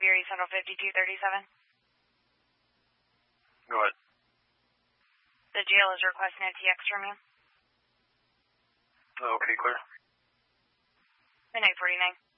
Erie Central 5237. Go ahead. The jail is requesting a TX from you. Okay, clear. Midnight 49.